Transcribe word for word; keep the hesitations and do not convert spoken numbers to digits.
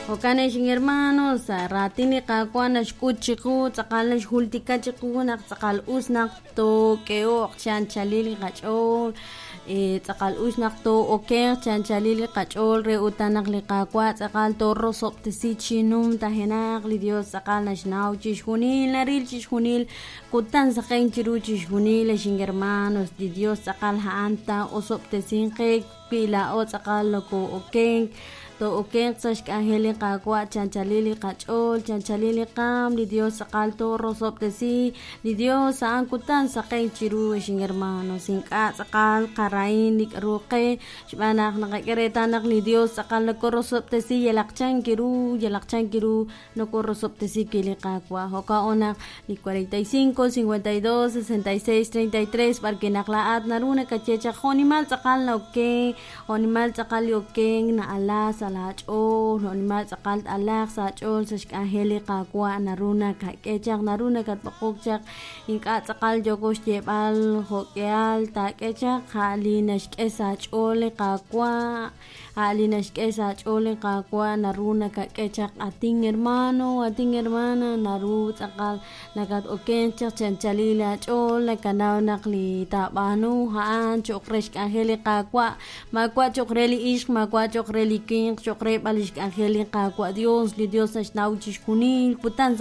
Okanesh hermanos, ratini kakwana shkuchiku, tzakala shultikachiku, nak tzakal usnak to keo chanchalili kachol, tzakal usnak to oker chanchalili kachol, reutanak li kakwa, tzakal torro soptesi chinum tahenak li Dios tzakal nashnau chishunil, naril chishunil, kutan sakain chiru chishunil, shin hermanos, di Dios tzakal haanta o soptesin kek, pila o tzakal loko okeng, to okeng tsash kaheli kakwa chanchalili kachol chanchalili kam li Dios sakal to rosop de si li Dios saan kutan sakay chiru sing hermano sing ka sakal karain nik ruke shbanak nakakireta nak li Dios sakal ko rosop de si yalakchan kiru yalakchan kiru no ko rosop de si kili kakwa hoka onak ni cuarenta y cinco, cincuenta y dos, sesenta y seis, treinta y tres porque naklaat naruna kachecha honimal sakal na okeng honimal sakal okeng na alas salachol honimal sakal alak sachol sashkaheli kakwa naruna kakechak naruna katpakokchak inka sakal jokosh jebal hokeal takechak halinash kesachol kakwa halinash kesachol kakwa naruna kakechak ating hermano ating hermana naru sakal nakat okenchak chanchalila chol nakanaw nakli tabanu haan chokresh kaheli kakwa makwa chokreli ish makwa chokreli king chokre balish kaheli kakwa Dios li Dios nash nauchish kunil putan